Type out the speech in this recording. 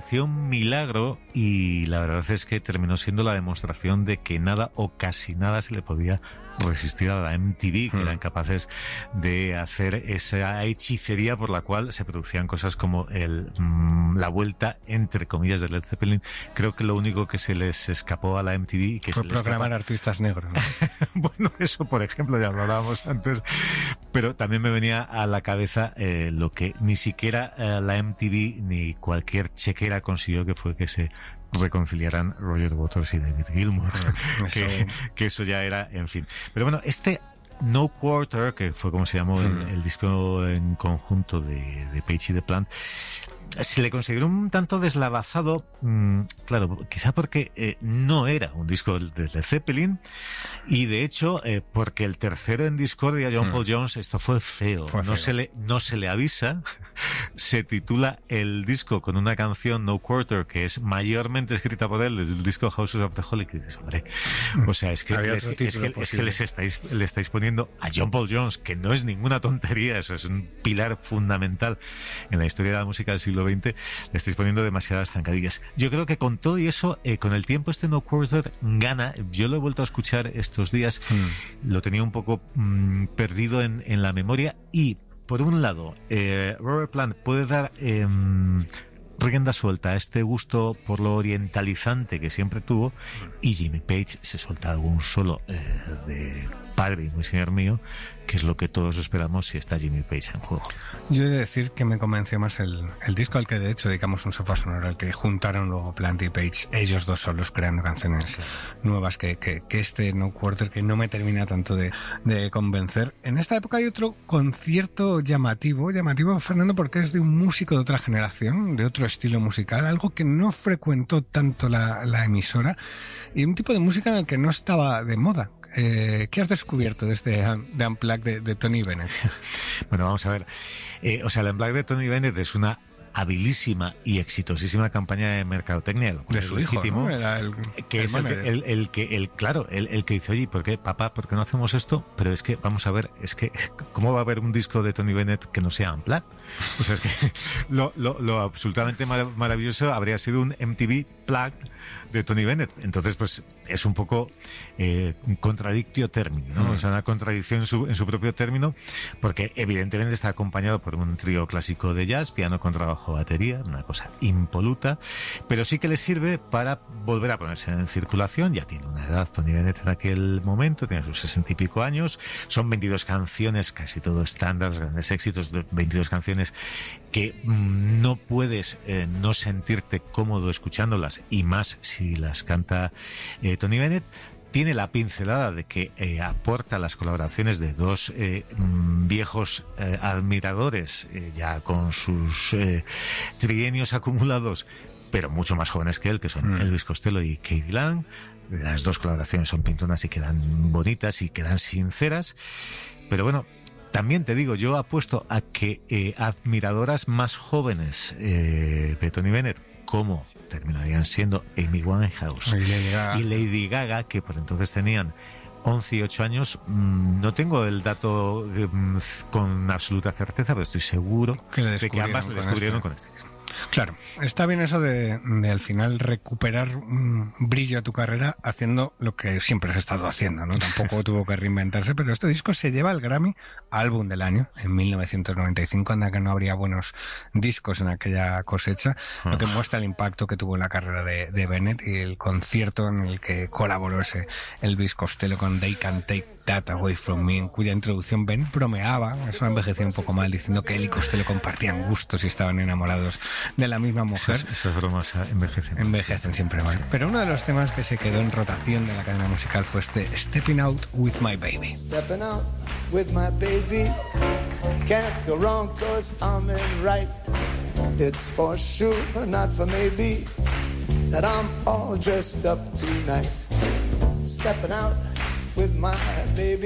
pareció un milagro y la verdad es que terminó siendo la demostración de que nada o casi nada se le podía resistir a la MTV, que eran capaces de hacer esa hechicería por la cual se producían cosas como la vuelta, entre comillas, de Led Zeppelin. Creo que lo único que se les escapó a la MTV... que fue programar artistas negros, ¿no? Bueno, eso por ejemplo, ya lo hablábamos antes, pero también me venía a la cabeza lo que ni siquiera la MTV ni cualquier chequera consiguió, que fue que se reconciliaran Roger Waters y David Gilmour, que eso ya era, en fin. Pero bueno, No Quarter, que fue como se llamó el disco en conjunto de Page y The Plant, se le consideró un tanto deslavazado, claro, quizá porque no era un disco de Led Zeppelin, y de hecho porque el tercero en discordia, John Paul Jones, esto fue feo. No se le avisa. Se titula el disco con una canción, No Quarter, que es mayormente escrita por él desde el disco Houses of the Holy, que dices, hombre, o sea, es que le estáis poniendo a John Paul Jones, que no es ninguna tontería, eso es un pilar fundamental en la historia de la música del siglo XX, le estáis poniendo demasiadas zancadillas. Yo creo que con todo y eso, con el tiempo No Quarter gana. Yo lo he vuelto a escuchar estos días, lo tenía un poco perdido en la memoria, y por un lado, Robert Plant puede dar rienda suelta a este gusto por lo orientalizante que siempre tuvo, y Jimmy Page se suelta algún solo de padre y muy señor mío, que es lo que todos esperamos si está Jimmy Page en juego. Yo he de decir que me convenció más el disco, al que de hecho dedicamos un sofá sonoro, al que juntaron luego Plant y Page, ellos dos solos creando canciones nuevas, que este No Quarter, que no me termina tanto de convencer. En esta época hay otro concierto llamativo, Fernando, porque es de un músico de otra generación, de otro estilo musical, algo que no frecuentó tanto la emisora, y un tipo de música en el que no estaba de moda. ¿Qué has descubierto de este de Unplugged de Tony Bennett? Bueno, vamos a ver. El Unplugged de Tony Bennett es una habilísima y exitosísima campaña de mercadotecnia de su hijo, ¿no? Era que es el que dice, oye, ¿por qué, papá, por qué no hacemos esto? Pero es que, vamos a ver, es que ¿cómo va a haber un disco de Tony Bennett que no sea Unplugged? O sea, es que lo absolutamente maravilloso habría sido un MTV Plugged de Tony Bennett. Entonces, pues es un poco un contradictio término, ¿no? O sea, una contradicción en su propio término, porque evidentemente está acompañado por un trío clásico de jazz, piano, contrabajo, batería, una cosa impoluta, pero sí que le sirve para volver a ponerse en circulación. Ya tiene una edad Tony Bennett en aquel momento, tiene sus 60 y pico años, son 22 canciones, casi todo estándares, grandes éxitos, 22 canciones que no puedes no sentirte cómodo escuchándolas, y más si las canta Tony Bennett. Tiene la pincelada de que aporta las colaboraciones de dos viejos admiradores, ya con sus trienios acumulados, pero mucho más jóvenes que él, que son Elvis Costello y Katie Lang. Las dos colaboraciones son pintonas y quedan bonitas y quedan sinceras. Pero bueno, también te digo, yo apuesto a que admiradoras más jóvenes de Tony Bennett, como terminarían siendo Amy Winehouse y Lady Gaga, que por entonces tenían 11 y 8 años, no tengo el dato con absoluta certeza, pero estoy seguro de que ambas le descubrieron con este disco. Claro, está bien eso de al final recuperar un brillo a tu carrera haciendo lo que siempre has estado haciendo, ¿no? Tampoco tuvo que reinventarse, pero este disco se lleva el Grammy Álbum del Año en 1995, anda que no habría buenos discos en aquella cosecha, lo que muestra el impacto que tuvo en la carrera de Bennett, y el concierto en el que colaboró ese Elvis Costello con They Can't Take That Away From Me, en cuya introducción Ben bromeaba, eso envejeció un poco mal, diciendo que él y Costello compartían gustos y estaban enamorados de la misma mujer. Esas bromas envejecen siempre mal. Pero uno de los temas que se quedó en rotación de la cadena musical fue este Stepping Out With My Baby. Stepping out with my baby, can't go wrong 'cause I'm in right. It's for sure, not for maybe, that I'm all dressed up tonight. Stepping out with my baby.